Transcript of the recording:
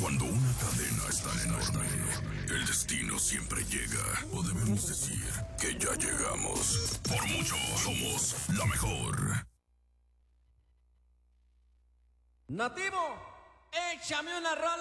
Cuando una cadena es tan enorme, el destino siempre llega. O debemos decir que ya llegamos. Por mucho, somos la mejor. Nativo, échame una rola.